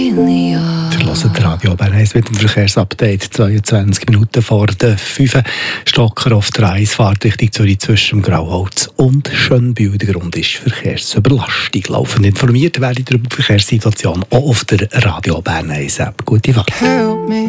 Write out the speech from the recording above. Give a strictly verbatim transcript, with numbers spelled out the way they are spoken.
Ihr hört Radio Bern eins mit dem Verkehrsupdate. zweiundzwanzig Minuten vor der fünf. Stocker auf der eins fährt Richtung Zürich zwischen dem Grauholz und Schönbühl. Der Grund ist Verkehrsüberlastung. Laufend informiert werde ich über die Verkehrssituation auch auf der Radio Bern eins App. Gute Fahrt.